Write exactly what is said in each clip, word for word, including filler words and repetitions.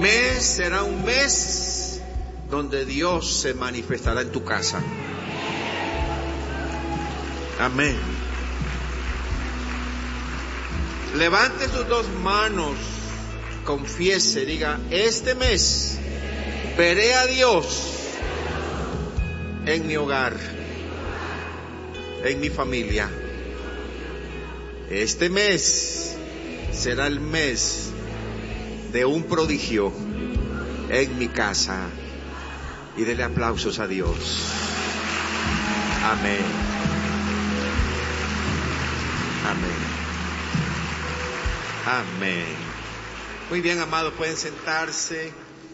mes será un mes donde Dios se manifestará en tu casa. Amén. Levante sus dos manos, confiese, diga: este mes veré a Dios en mi hogar, en mi familia. Este mes será el mes de un prodigio en mi casa. Y dele aplausos a Dios. Amén. Amén. Amén. Muy bien, amados, pueden sentarse.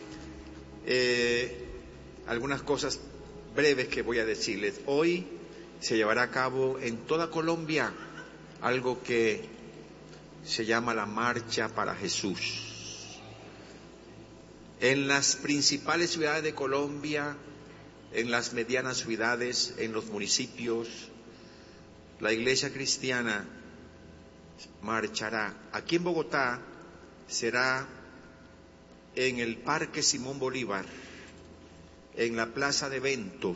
Eh, algunas cosas breves que voy a decirles. Hoy se llevará a cabo en toda Colombia algo que se llama la Marcha para Jesús. En las principales ciudades de Colombia, en las medianas ciudades, en los municipios, la iglesia cristiana marchará. Aquí en Bogotá será en el Parque Simón Bolívar, en la plaza de eventos,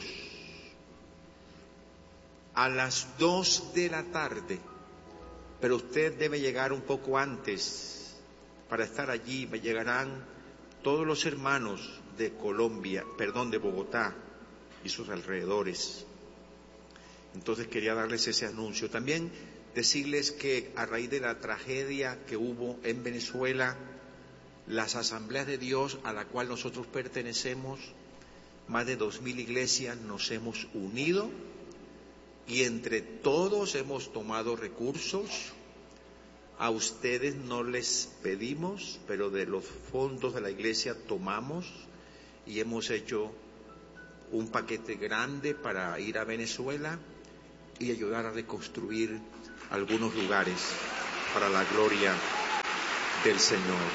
a las dos de la tarde, pero usted debe llegar un poco antes para estar allí. Llegarán todos los hermanos de Colombia, perdón, de Bogotá y sus alrededores. Entonces quería darles ese anuncio. También decirles que a raíz de la tragedia que hubo en Venezuela, las Asambleas de Dios a la cual nosotros pertenecemos, más de dos mil iglesias, nos hemos unido y entre todos hemos tomado recursos. A ustedes no les pedimos, pero de los fondos de la iglesia tomamos y hemos hecho un paquete grande para ir a Venezuela y ayudar a reconstruir algunos lugares para la gloria del Señor.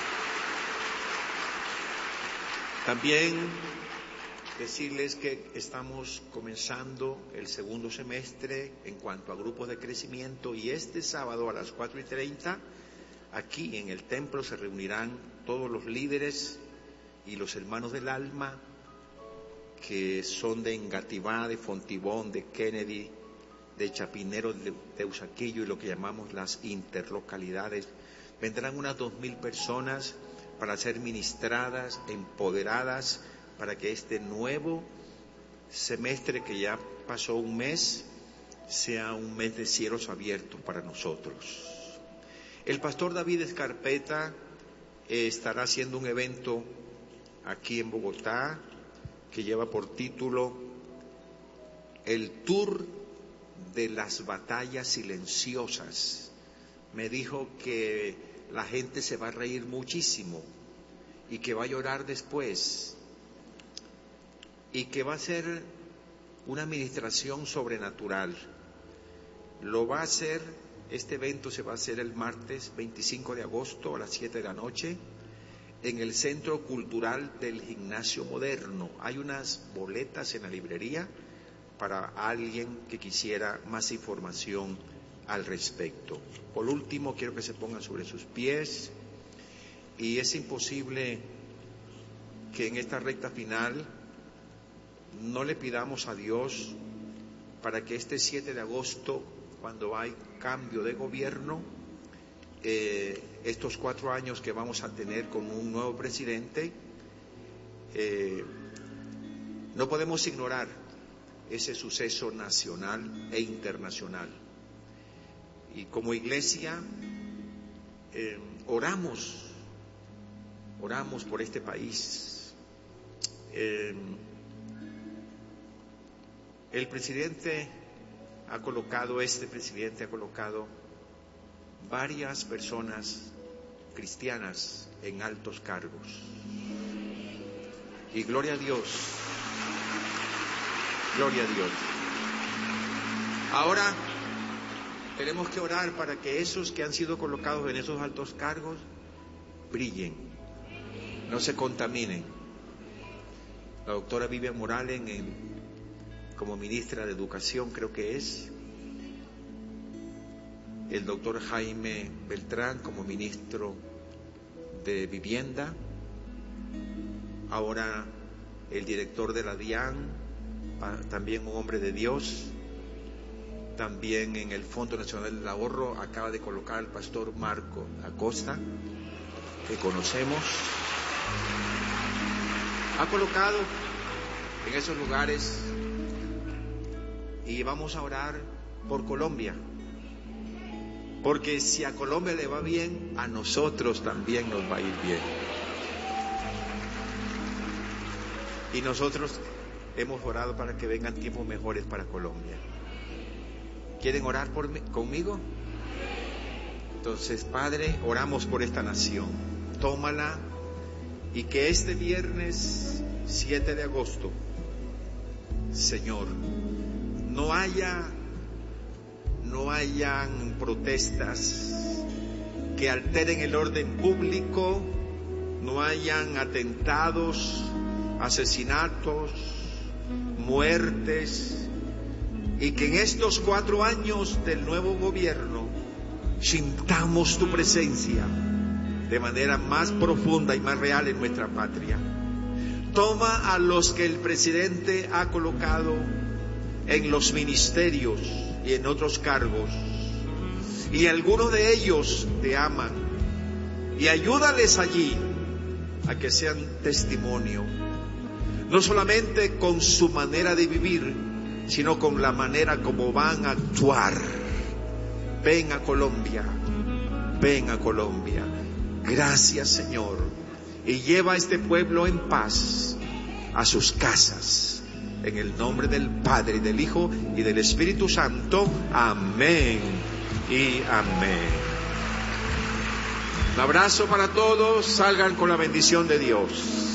También decirles que estamos comenzando el segundo semestre en cuanto a grupos de crecimiento, y este sábado a las cuatro y treinta aquí en el templo se reunirán todos los líderes y los hermanos del alma que son de Engativá, de Fontibón, de Kennedy, de Chapinero, de, de Usaquillo y lo que llamamos las interlocalidades. Vendrán unas dos mil personas para ser ministradas, empoderadas, para que este nuevo semestre que ya pasó un mes sea un mes de cielos abiertos para nosotros. El pastor David Escarpeta eh, estará haciendo un evento aquí en Bogotá que lleva por título El Tour de las Batallas Silenciosas. Me dijo que la gente se va a reír muchísimo y que va a llorar después, y que va a ser una administración sobrenatural. Lo va a hacer, este evento se va a hacer el martes veinticinco de agosto a las siete de la noche en el Centro Cultural del Gimnasio Moderno. Hay unas boletas en la librería para alguien que quisiera más información al respecto. Por último, quiero que se pongan sobre sus pies, y es imposible que en esta recta final no le pidamos a Dios para que este siete de agosto, cuando hay cambio de gobierno, eh, estos cuatro años que vamos a tener con un nuevo presidente, eh, no podemos ignorar ese suceso nacional e internacional. Y como iglesia, eh, oramos, oramos por este país. Eh, El presidente ha colocado, este presidente ha colocado varias personas cristianas en altos cargos. Y gloria a Dios, gloria a Dios. Ahora tenemos que orar para que esos que han sido colocados en esos altos cargos brillen, no se contaminen. La doctora Vivian Morales en como ministra de Educación, creo que es, el doctor Jaime Beltrán como ministro de Vivienda, ahora el director de la DIAN, también un hombre de Dios. También en el Fondo Nacional del Ahorro acaba de colocar al pastor Marco Acosta, que conocemos. Ha colocado en esos lugares, y vamos a orar por Colombia, porque si a Colombia le va bien, a nosotros también nos va a ir bien. Y nosotros hemos orado para que vengan tiempos mejores para Colombia. ¿Quieren orar por mí, conmigo? Entonces, Padre, oramos por esta nación. Tómala, y que este viernes siete de agosto, Señor, no haya, no hayan protestas que alteren el orden público, no hayan atentados, asesinatos, muertes, y que en estos cuatro años del nuevo gobierno sintamos tu presencia de manera más profunda y más real en nuestra patria. Toma a los que el presidente ha colocado en los ministerios y en otros cargos, y algunos de ellos te aman, y ayúdales allí a que sean testimonio, no solamente con su manera de vivir, sino con la manera como van a actuar. Ven a Colombia, ven a Colombia. Gracias, Señor, y lleva a este pueblo en paz a sus casas, en el nombre del Padre, y del Hijo, y del Espíritu Santo. Amén y amén. Un abrazo para todos, salgan con la bendición de Dios.